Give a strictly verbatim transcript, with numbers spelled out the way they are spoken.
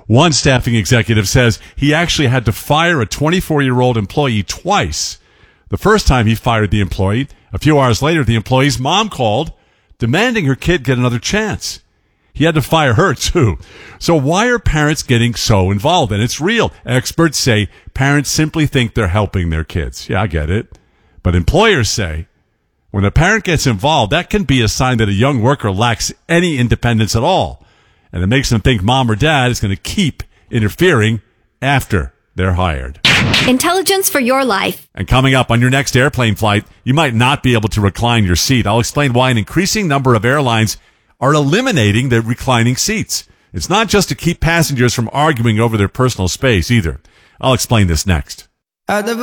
One staffing executive says he actually had to fire a twenty-four-year-old employee twice. The first time he fired the employee, a few hours later, the employee's mom called, demanding her kid get another chance. He had to fire her, too. So why are parents getting so involved? And it's real. Experts say parents simply think they're helping their kids. Yeah, I get it. But employers say when a parent gets involved, that can be a sign that a young worker lacks any independence at all. And it makes them think mom or dad is going to keep interfering after they're hired. Intelligence for your life. And coming up on your next airplane flight, you might not be able to recline your seat. I'll explain why an increasing number of airlines are eliminating the reclining seats. It's not just to keep passengers from arguing over their personal space either. I'll explain this next.